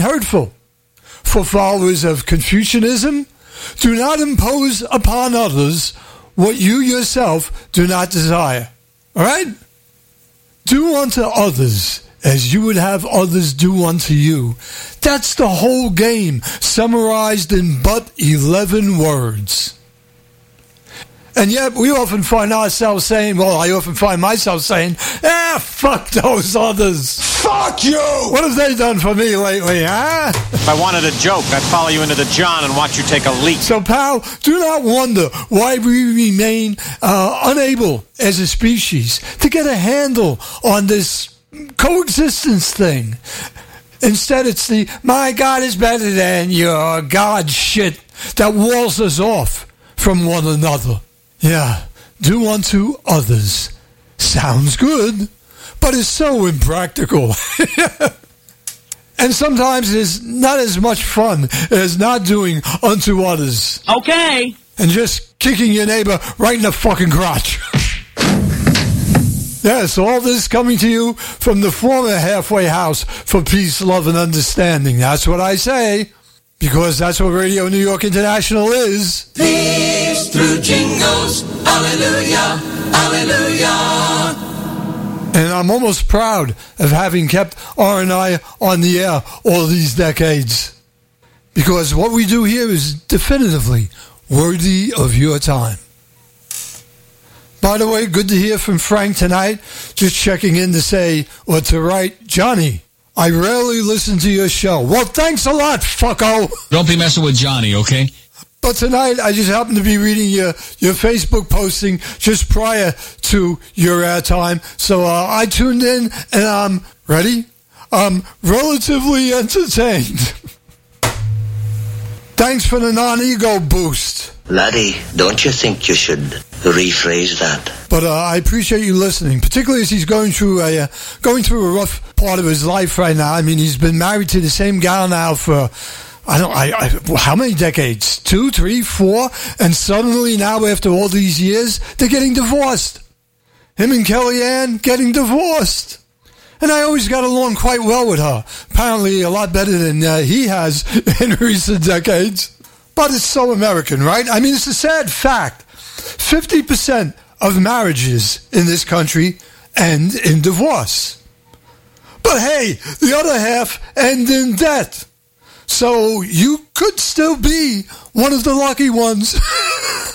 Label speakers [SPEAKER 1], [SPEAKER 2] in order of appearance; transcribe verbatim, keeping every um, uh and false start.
[SPEAKER 1] hurtful. For followers of Confucianism, do not impose upon others what you yourself do not desire. All right? Do unto others as you would have others do unto you. That's the whole game, summarized in but eleven words. And yet we often find ourselves saying, well, I often find myself saying, ah, fuck those others.
[SPEAKER 2] Fuck you!
[SPEAKER 1] What have they done for me lately, huh?
[SPEAKER 3] If I wanted a joke, I'd follow you into the John and watch you take a leak.
[SPEAKER 1] So, pal, do not wonder why we remain uh, unable as a species to get a handle on this coexistence thing. Instead, it's the, my God is better than your God shit that walls us off from one another. Yeah, do unto others. Sounds good, but it's so impractical. And sometimes it's not as much fun as not doing unto others.
[SPEAKER 4] Okay.
[SPEAKER 1] And just kicking your neighbor right in the fucking crotch. Yes, all this coming to you from the former halfway house for peace, love, and understanding. That's what I say. Because that's what Radio New York International is.
[SPEAKER 2] Peace through jingles, hallelujah, hallelujah.
[SPEAKER 1] And I'm almost proud of having kept R and I on the air all these decades. Because what we do here is definitively worthy of your time. By the way, good to hear from Frank tonight. Just checking in to say, or to write, Johnny, I rarely listen to your show. Well, thanks a lot, fucko.
[SPEAKER 5] Don't be messing with Johnny, okay?
[SPEAKER 1] But tonight, I just happened to be reading your, your Facebook posting just prior to your airtime. So uh, I tuned in, and I'm ready. I'm relatively entertained. Thanks for the non-ego boost.
[SPEAKER 6] Laddie, don't you think you should rephrase that?
[SPEAKER 1] But uh, I appreciate you listening, particularly as he's going through a uh, going through a rough part of his life right now. I mean, he's been married to the same gal now for I don't I, I how many decades? Two, three, four, and suddenly now after all these years, they're getting divorced. Him and Kellyanne getting divorced. And I always got along quite well with her. Apparently a lot better than uh, he has in recent decades. But it's so American, right? I mean, it's a sad fact. fifty percent of marriages in this country end in divorce. But hey, the other half end in debt. So you could still be one of the lucky ones.